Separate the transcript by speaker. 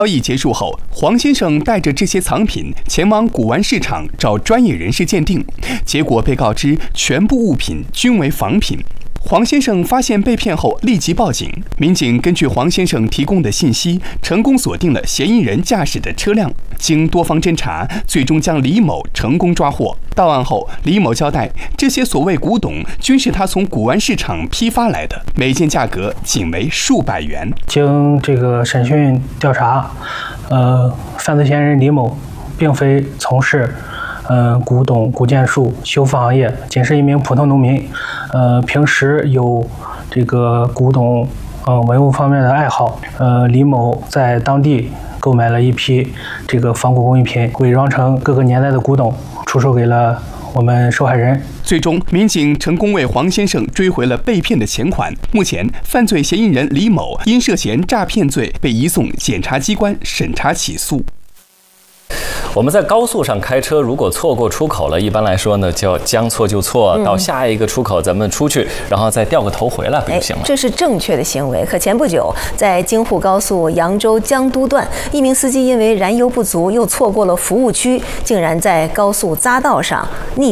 Speaker 1: 交易结束后，黄先生带着这些藏品前往古玩市场找专业人士鉴定，结果被告知全部物品均为仿品。黄先生发现被骗后立即报警，民警根据黄先生提供的信息，成功锁定了嫌疑人驾驶的车辆。经多方侦查，最终将李某成功抓获。到案后，李某交代，这些所谓古董均是他从古玩市场批发来的，每件价格仅为数百元。
Speaker 2: 经这个审讯调查，犯罪嫌疑人李某并非从事古董、古建树修复行业，仅是一名普通农民。平时有这个古董文物方面的爱好。李某在当地购买了一批这个仿古工艺品，伪装成各个年代的古董，出售给了我们受害人。
Speaker 1: 最终，民警成功为黄先生追回了被骗的钱款。目前，犯罪嫌疑人李某因涉嫌诈骗罪被移送检察机关审查起诉。
Speaker 3: 我们在高速上开车，如果错过出口了，一般来说呢，叫将错就错，到下一个出口咱们出去，然后再掉个头回来不就行了？
Speaker 4: 这是正确的行为。可前不久，在京沪高速扬州江都段，一名司机因为燃油不足，又错过了服务区，竟然在高速匝道上逆